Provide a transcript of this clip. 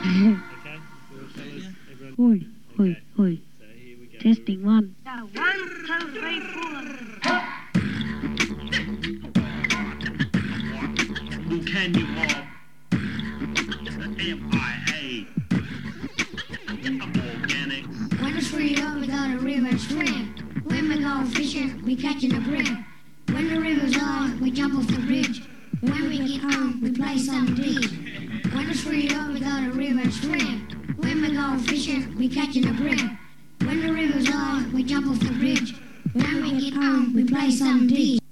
Okay, well, fellas, everyone. Oi, oi, Okay, oi. so here we go. Testing one. 1, 2, 3, 4. Who can you mob? The MIA. Organics. When it's free up, we got a river and swim. When we go fishing, we catching a brim. When the river's on, we jump off the bridge. When we get home, we play some D. When it's free up, we got a river and swim. When we go fishing, we catching a brim. When the river's on, we jump off the bridge. When we get home, we play some D.